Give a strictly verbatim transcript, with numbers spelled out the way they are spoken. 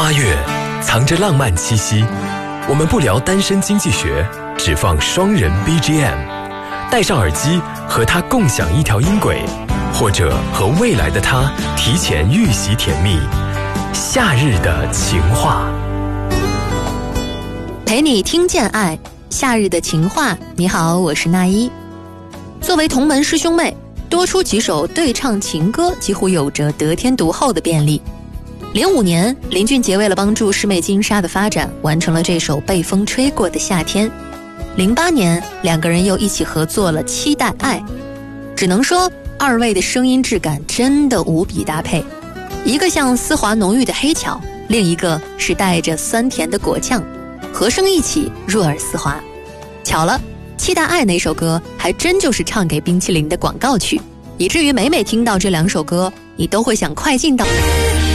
八月藏着浪漫气息，我们不聊单身经济学，只放双人 B G M， 戴上耳机和他共享一条音轨，或者和未来的他提前预习甜蜜。夏日的情话， 陪你听见爱，夏日的情话。你好，我是那一。作为同门师兄妹，多出几首对唱情歌几乎有着得天独厚的便利。零五年，林俊杰为了帮助师妹金莎的发展，完成了这首《被风吹过的夏天》。零八年，两个人又一起合作了《期待爱》。只能说，二位的声音质感真的无比搭配，一个像丝滑浓郁的黑巧，另一个是带着酸甜的果酱，和声一起入耳丝滑。巧了，《期待爱》那首歌还真就是唱给冰淇淋的广告曲，以至于每每听到这两首歌，你都会想快进到